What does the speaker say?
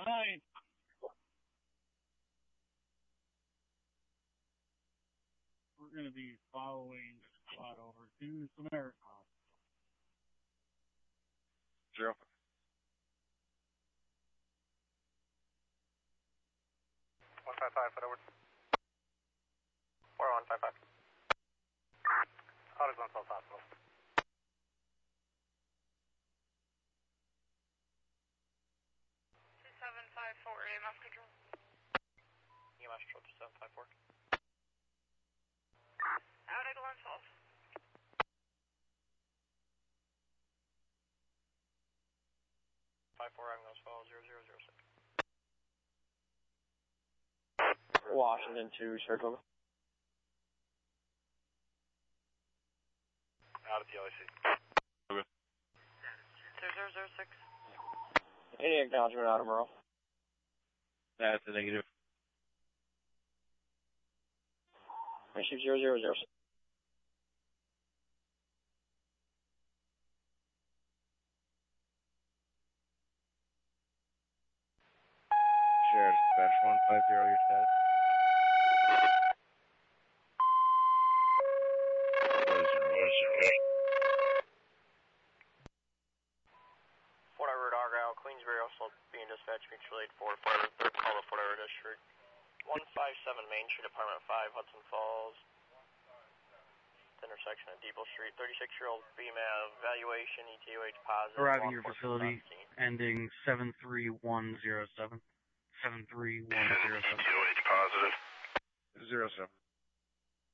Hi. We're going to be following spot over to Samaritan. 0. 155, foot over. 4155. Auto going south hospital. 2754 EMS control. EMS control 2754. Out at Glen Falls. 54 Glen Falls 0006. Washington 2, circle. Out at the LAC. Okay. 0006. Any acknowledgement out of Merle? That's a negative. Issue 0006. Sheriff Dispatch 150, your status. Fort Edward, Argyle, Queensbury, also being dispatched mutual aid for Fort Edward, 3rd call to Fort Edward District. 157 Main Street, Apartment 5, Hudson Falls. Intersection of Depot Street. 36-year-old female, evaluation, ETOH positive. Arriving your facility, ending 73107. 73107. ETOH positive. 07.